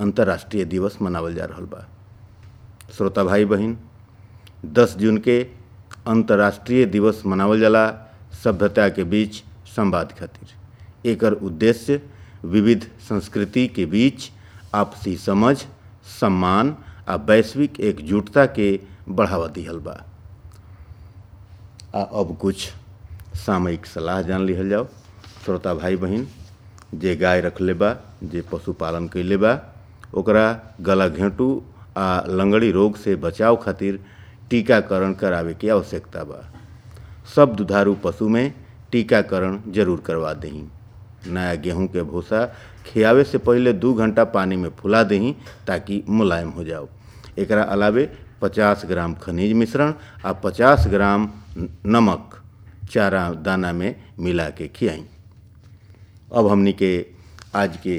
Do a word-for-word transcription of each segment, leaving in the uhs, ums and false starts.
अंतर्राष्ट्रीय दिवस मनावल जा रहल बा। श्रोता भाई बहन, दस जून के अंतर्राष्ट्रीय दिवस मनावल जाला सभ्यता के बीच संवाद खातिर। एकर उद्देश्य विविध संस्कृति के बीच आपसी समझ, सम्मान आ वैश्विक एकजुटता के बढ़ावा दिहल बा। आ अब कुछ सामयिक सलाह जान लिहल जाओ। श्रोता भाई बहन, जे गाय रखले बा, जे पशुपालन कैले बा, ओकरा गला घेंटू आ लंगड़ी रोग से बचाव खातिर टीकाकरण करावे की आवश्यकता बा। सब दुधारू पशु में टीकाकरण जरूर करवा देही। नया गेहूं के भूसा खियावे से पहले दू घंटा पानी में फुला देही ताकि मुलायम हो जाओ। एकरा अलावे पचास ग्राम खनिज मिश्रण आ पचास ग्राम नमक चारा दाना में मिला के खियाई। अब हमनी के आज के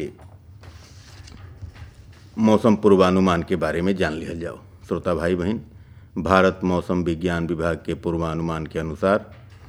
मौसम पूर्वानुमान के बारे में जान लिहल जाओ। श्रोता भाई बहन, भारत मौसम विज्ञान विभाग के पूर्वानुमान के अनुसार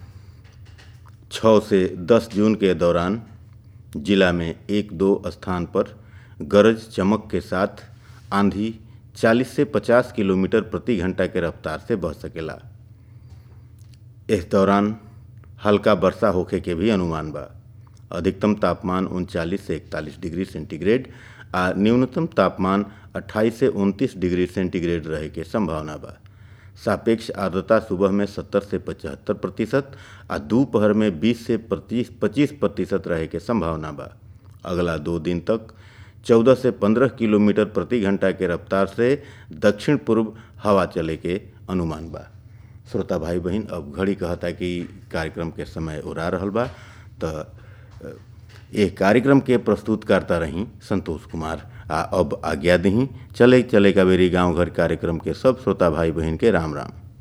छः से दस जून के दौरान जिला में एक दो स्थान पर गरज चमक के साथ आंधी चालीस से पचास किलोमीटर प्रति घंटा के रफ्तार से बह सकेला। इस दौरान हल्का वर्षा होखे के भी अनुमान बा। अधिकतम तापमान उनचालीस से इकतालीस डिग्री सेंटीग्रेड आ न्यूनतम तापमान अट्ठाईस से उनतीस डिग्री सेंटीग्रेड रहे के संभावना बा। सापेक्ष आर्द्रता सुबह में सत्तर से पचहत्तर प्रतिशत आ दोपहर में बीस से पच्चीस प्रतिशत रहे के संभावना बा। अगला दो दिन तक चौदह से पंद्रह किलोमीटर प्रति घंटा के रफ्तार से दक्षिण पूर्व हवा चले के अनुमान बा। श्रोता भाई बहन, अब घड़ी कहता कि कार्यक्रम के समय उड़ा रहल बा, तो ये कार्यक्रम के प्रस्तुत करता रही संतोष कुमार। आ अब आज्ञा दही। चले चले का बेरी गाँव घर कार्यक्रम के सब श्रोता भाई बहन के राम राम।